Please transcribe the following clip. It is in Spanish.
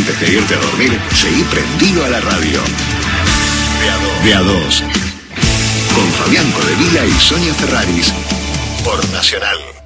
antes de irte a dormir, seguí prendido a la radio. De a dos. Con Fabián Codevila y Sonia Ferraris. Por Nacional.